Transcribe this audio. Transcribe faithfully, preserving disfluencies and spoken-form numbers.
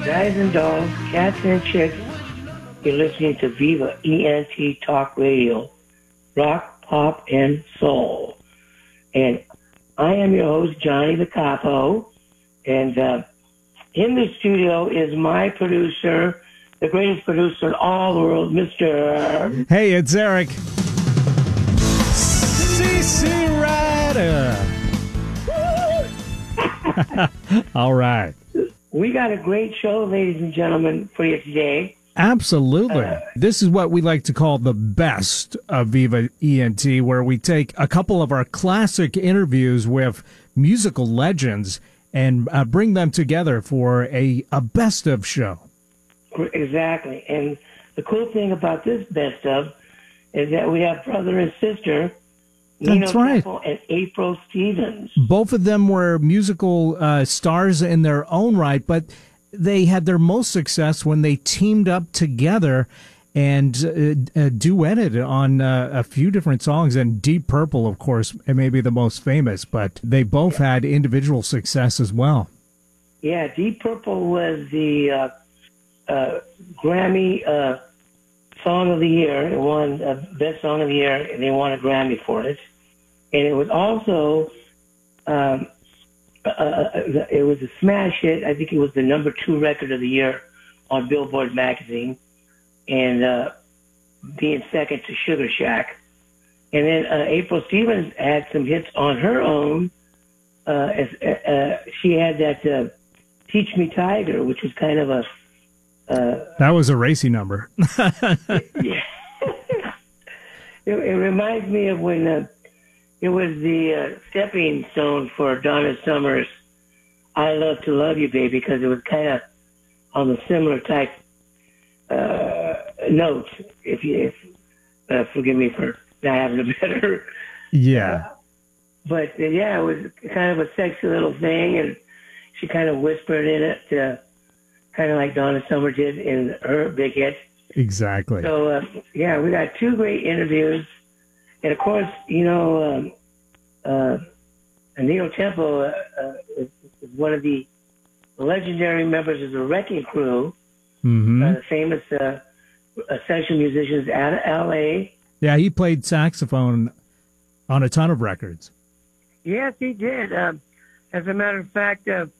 Guys and dolls, cats and chicks, you're listening to Viva E N T Talk Radio, rock, pop, and soul. And I am your host, Johnny the Capo. And uh, in the studio is my producer, the greatest producer in all the world, Mister Hey, it's Eric. C C Rider. All right. We got a great show, ladies and gentlemen, for you today. Absolutely. Uh, this is what we like to call the best of Viva E N T, where we take a couple of our classic interviews with musical legends and uh, bring them together for a, a best of show. Exactly. And the cool thing about this best of is that we have brother and sister, Nino That's right. Temple and April Stevens. Both of them were musical uh, stars in their own right, but they had their most success when they teamed up together and uh, uh, duetted on uh, a few different songs. And Deep Purple, of course, may be the most famous, but they both yeah. had individual success as well. Yeah, Deep Purple was the uh, uh, Grammy uh, Song of the Year. It won uh, Best Song of the Year, and they won a Grammy for it. And it was also, um, uh, it was a smash hit. I think it was the number two record of the year on Billboard magazine, and uh, being second to Sugar Shack. And then uh, April Stevens had some hits on her own. Uh, as, uh, she had that uh, Teach Me Tiger, which was kind of a... Uh, that was a racy number. Yeah. it, it reminds me of when... Uh, It was the uh, stepping stone for Donna Summer's I Love to Love You, Baby, because it was kind of on the similar type uh, note, if you if, uh, forgive me for not having a better... Yeah. Uh, but, uh, yeah, it was kind of a sexy little thing, and she kind of whispered in it, uh, kind of like Donna Summer did in her big hit. Exactly. So, uh, yeah, we got two great interviews. And, of course, you know, um, uh, Nino Temple uh, uh, is, is one of the legendary members of the Wrecking Crew, mm-hmm. uh, the famous uh, session musicians out of L A. Yeah, he played saxophone on a ton of records. Yes, he did. Um, as a matter of fact, uh,